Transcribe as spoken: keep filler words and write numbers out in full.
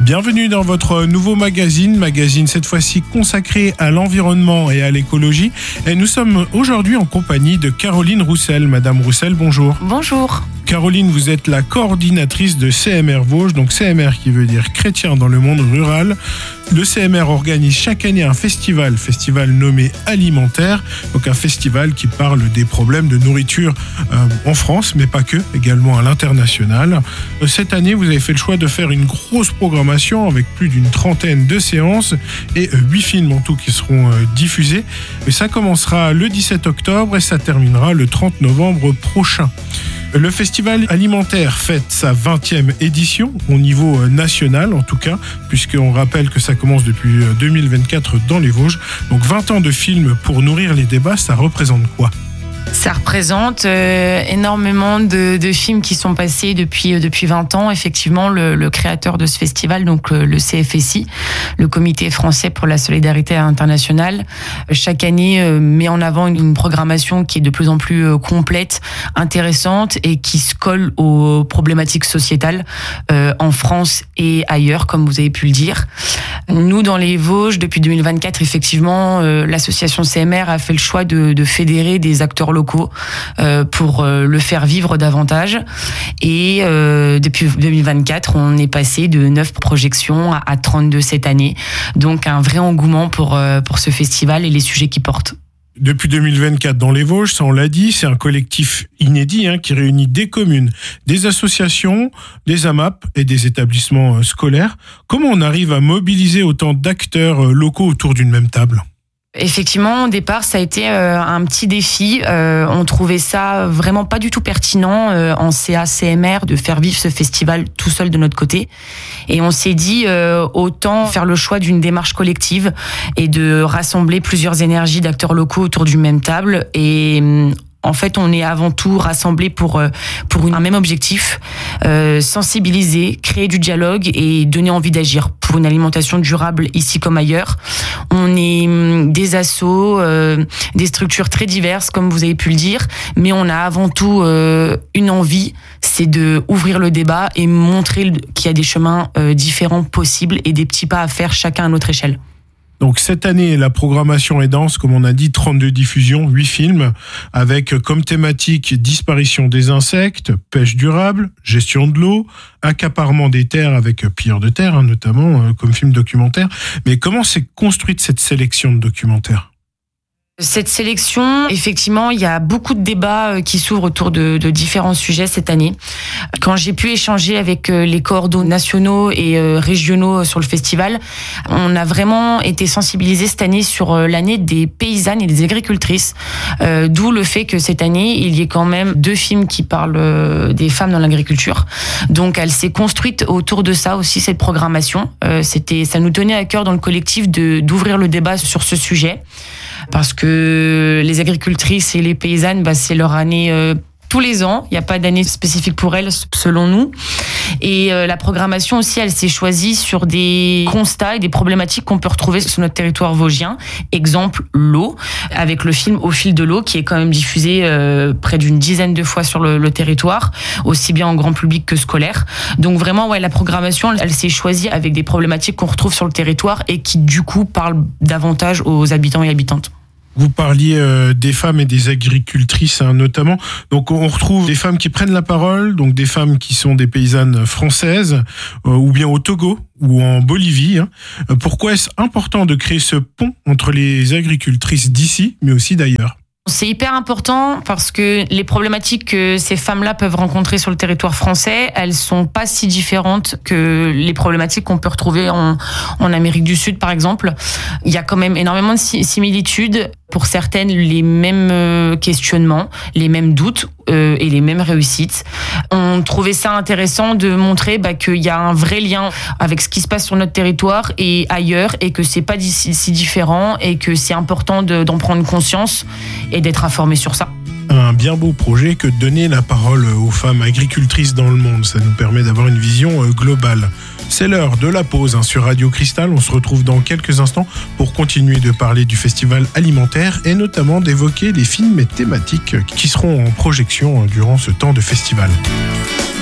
Bienvenue dans votre nouveau magazine, magazine cette fois-ci consacré à l'environnement et à l'écologie. Et nous sommes aujourd'hui en compagnie de Caroline Roussel. Madame Roussel, bonjour. Bonjour. Caroline, vous êtes la coordinatrice de C M R Vosges, donc C M R qui veut dire chrétien dans le monde rural. Le C M R organise chaque année un festival, festival nommé Alimentaire, donc un festival qui parle des problèmes de nourriture euh, en France, mais pas que, également à l'international. Cette année, vous avez fait le choix de faire une grosse programmation avec plus d'une trentaine de séances et huit films en tout qui seront euh, diffusés. Et ça commencera le dix-sept octobre et ça terminera le trente novembre prochain. Le festival alimentaire fête sa vingtième édition au niveau national en tout cas, puisqu'on rappelle que ça commence depuis deux mille vingt-quatre dans les Vosges. Donc vingt ans de films pour nourrir les débats, ça représente quoi ? Ça représente euh, énormément de, de films qui sont passés depuis, euh, depuis vingt ans. Effectivement, le, le créateur de ce festival, donc le, le C F S I, le Comité français pour la solidarité internationale, chaque année euh, met en avant une, une programmation qui est de plus en plus euh, complète, intéressante et qui se colle aux problématiques sociétales euh, en France et ailleurs, comme vous avez pu le dire. Nous, dans les Vosges, depuis deux mille vingt-quatre, effectivement, euh, l'association C M R a fait le choix de, de fédérer des acteurs locaux euh, pour euh, le faire vivre davantage. Et euh, depuis deux mille vingt-quatre, on est passé de neuf projections à, à trente-deux cette année. Donc un vrai engouement pour, euh, pour ce festival et les sujets qu'il porte. Depuis deux mille vingt-quatre dans les Vosges, ça on l'a dit, c'est un collectif inédit hein, qui réunit des communes, des associations, des A M A P et des établissements scolaires. Comment on arrive à mobiliser autant d'acteurs locaux autour d'une même table ? Effectivement, au départ, ça a été euh, un petit défi. Euh, on trouvait ça vraiment pas du tout pertinent euh, en C A C M R de faire vivre ce festival tout seul de notre côté. Et on s'est dit euh, autant faire le choix d'une démarche collective et de rassembler plusieurs énergies d'acteurs locaux autour d'une même table. Et en fait, on est avant tout rassemblés pour pour un même objectif, euh, sensibiliser, créer du dialogue et donner envie d'agir pour une alimentation durable ici comme ailleurs. On est des assos, euh, des structures très diverses, comme vous avez pu le dire, mais on a avant tout euh, une envie, c'est de ouvrir le débat et montrer qu'il y a des chemins euh, différents possibles et des petits pas à faire chacun à notre échelle. Donc cette année, la programmation est dense, comme on a dit, trente-deux diffusions, huit films, avec comme thématique disparition des insectes, pêche durable, gestion de l'eau, accaparement des terres avec pilleurs de terre, hein, notamment comme film documentaire. Mais comment s'est construite cette sélection de documentaires ? Cette sélection, effectivement, il y a beaucoup de débats qui s'ouvrent autour de, de différents sujets cette année. Quand j'ai pu échanger avec les coordonnateurs nationaux et régionaux sur le festival, on a vraiment été sensibilisés cette année sur l'année des paysannes et des agricultrices, euh, d'où le fait que cette année, il y ait quand même deux films qui parlent des femmes dans l'agriculture. Donc, elle s'est construite autour de ça aussi, cette programmation. Euh, c'était, ça nous tenait à cœur dans le collectif de, d'ouvrir le débat sur ce sujet. Parce que les agricultrices et les paysannes, bah, c'est leur année euh, tous les ans. Il n'y a pas d'année spécifique pour elles, selon nous. Et euh, la programmation aussi, elle s'est choisie sur des constats et des problématiques qu'on peut retrouver sur notre territoire vosgien. Exemple, l'eau, avec le film Au fil de l'eau, qui est quand même diffusé euh, près d'une dizaine de fois sur le, le territoire, aussi bien en grand public que scolaire. Donc vraiment, ouais, la programmation, elle, elle s'est choisie avec des problématiques qu'on retrouve sur le territoire et qui, du coup, parlent davantage aux habitants et habitantes. Vous parliez euh, des femmes et des agricultrices hein, notamment. Donc on retrouve des femmes qui prennent la parole, donc des femmes qui sont des paysannes françaises, euh, ou bien au Togo ou en Bolivie. Hein. Pourquoi est-ce important de créer ce pont entre les agricultrices d'ici, mais aussi d'ailleurs ? C'est hyper important parce que les problématiques que ces femmes-là peuvent rencontrer sur le territoire français, elles sont pas si différentes que les problématiques qu'on peut retrouver en, en Amérique du Sud, par exemple. Il y a quand même énormément de similitudes. Pour certaines, les mêmes questionnements, les mêmes doutes euh, et les mêmes réussites. On trouvait ça intéressant de montrer bah, qu'il y a un vrai lien avec ce qui se passe sur notre territoire et ailleurs et que c'est pas si, si différent et que c'est important de, d'en prendre conscience et d'être informé sur ça. Un bien beau projet que de donner la parole aux femmes agricultrices dans le monde. Ça nous permet d'avoir une vision globale. C'est l'heure de la pause hein, sur Radio Cristal. On se retrouve dans quelques instants pour continuer de parler du festival alimentaire et notamment d'évoquer les films et thématiques qui seront en projection durant ce temps de festival.